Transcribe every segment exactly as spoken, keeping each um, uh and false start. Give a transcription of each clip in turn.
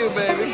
you, baby.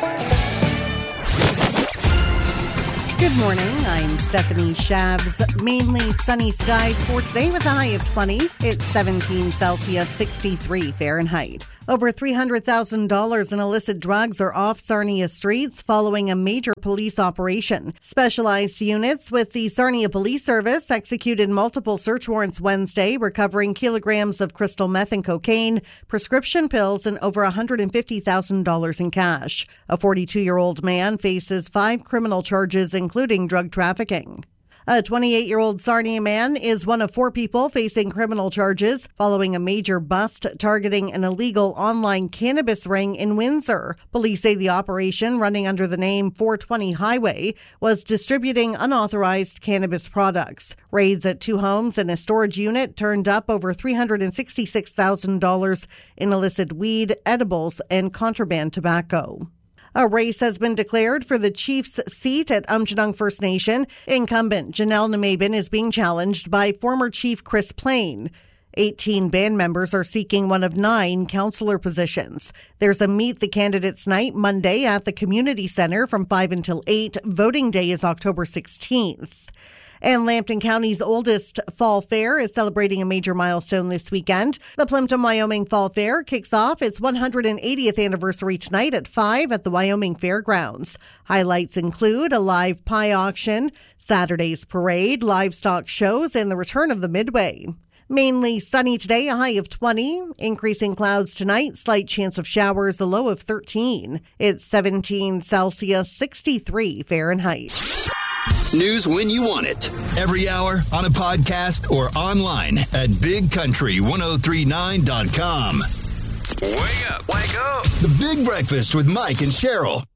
Good morning. I'm Stephanie Shabs. Mainly sunny skies for today with a high of twenty. It's seventeen Celsius, sixty-three Fahrenheit. Over three hundred thousand dollars in illicit drugs are off Sarnia streets following a major police operation. Specialized units with the Sarnia Police Service executed multiple search warrants Wednesday, recovering kilograms of crystal meth and cocaine, prescription pills, and over one hundred fifty thousand dollars in cash. A forty-two-year-old man faces five criminal charges, including drug trafficking. A twenty-eight-year-old Sarnia man is one of four people facing criminal charges following a major bust targeting an illegal online cannabis ring in Windsor. Police say the operation, running under the name four twenty Highway, was distributing unauthorized cannabis products. Raids at two homes and a storage unit turned up over three hundred sixty-six thousand dollars in illicit weed, edibles, and contraband tobacco. A race has been declared for the Chiefs seat at Aamjiwnaang First Nation. Incumbent Janelle Namaben is being challenged by former Chief Chris Plain. eighteen band members are seeking one of nine councillor positions. There's a Meet the Candidates night Monday at the Community Centre from five until eight. Voting day is October sixteenth. And Lambton County's oldest fall fair is celebrating a major milestone this weekend. The Plimpton, Wyoming Fall Fair kicks off its one hundred eightieth anniversary tonight at five at the Wyoming Fairgrounds. Highlights include a live pie auction, Saturday's parade, livestock shows, and the return of the Midway. Mainly sunny today, a high of twenty. Increasing clouds tonight, slight chance of showers, a low of thirteen. It's seventeen Celsius, sixty-three Fahrenheit. News when you want it. Every hour, on a podcast, or online at big country ten thirty-nine dot com. Wake up. Wake up. The Big Breakfast with Mike and Cheryl.